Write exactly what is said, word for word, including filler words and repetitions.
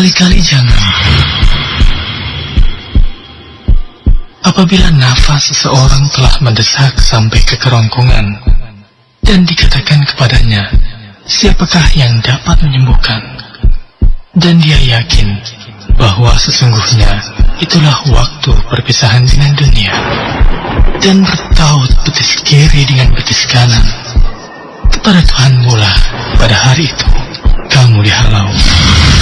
Sekali-kali jangan. Apabila nafas seseorang telah mendesak sampai ke kerongkongan dan dikatakan kepadanya, siapakah yang dapat menyembuhkan? Dan dia yakin bahwa sesungguhnya itulah waktu perpisahan dengan dunia, dan bertaut betis kiri dengan betis kanan, kepada Tuhanmu lah pada hari itu kamu dihalau.